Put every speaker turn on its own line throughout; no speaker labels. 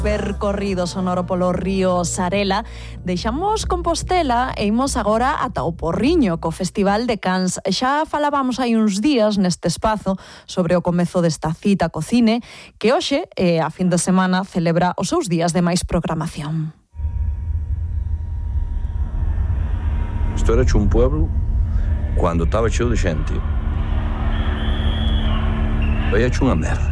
Percorrido sonoro polo río Sarela. Deixamos Compostela e imos agora ata o Porriño co Festival de Cans. Xa falábamos hai uns días neste espazo sobre o comezo desta cita co cine que hoxe, a fin de semana, celebra os seus días de máis programación.
Isto era un pueblo cando estaba cheo de xente. Foi hecho unha merda.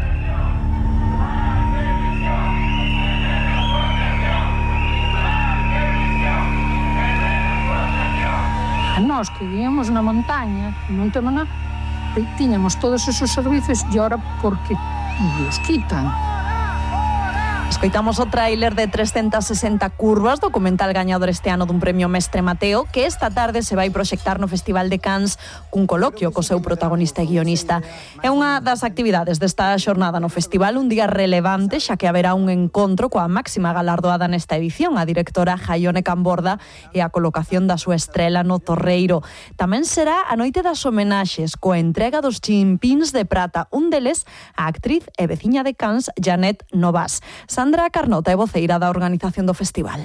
Nós que vivíamos na montaña, non temos nada, tiñamos todos esos servicios e ahora porque nos quitan.
Escoitamos o tráiler de 360 curvas, documental gañador este ano dun premio Mestre Mateo, que esta tarde se vai proxectar no Festival de Cans cun coloquio co seu protagonista e guionista. É unha das actividades desta xornada no festival, un día relevante, xa que haberá un encontro coa máxima galardoada nesta edición, a directora Jaione Camborda, e a colocación da súa estrela no Torreiro. Tamén será a noite das homenaxes, coa entrega dos chimpíns de prata, un deles a actriz e veciña de Cans, Janet Novas. Sandra Carnota é voceira da organización do festival.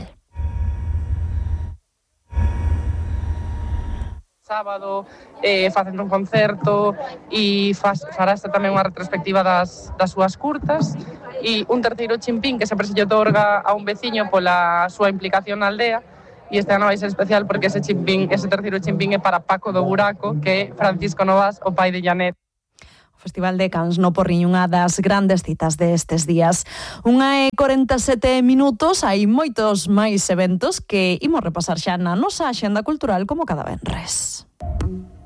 Sábado facendo un concerto e farase tamén unha retrospectiva das súas curtas e un terceiro chimpín que sempre se lle otorga a un veciño pola súa implicación na aldea e este ano vai ser especial porque ese terceiro chimpín é para Paco do Buraco, que é Francisco Novas, o pai de Janet.
Festival de Cans no Porriño, unha das grandes citas destes días. 1:47 minutos, hai moitos máis eventos que imos repasar xa na nosa axenda cultural como cada venres.